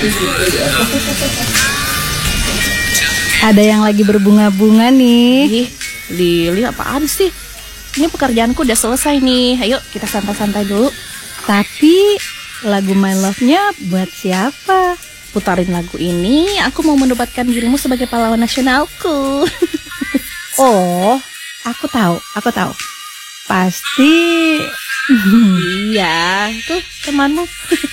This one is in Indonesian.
Ada yang lagi berbunga-bunga nih. Ih, Lili apaan sih? Ini pekerjaanku udah selesai nih. Ayo kita santai-santai dulu. Tapi lagu My Love-nya buat siapa? Putarin lagu ini, aku mau menobatkan dirimu sebagai pahlawan nasionalku. Oh, aku tahu. Pasti Iya, tuh temanmu.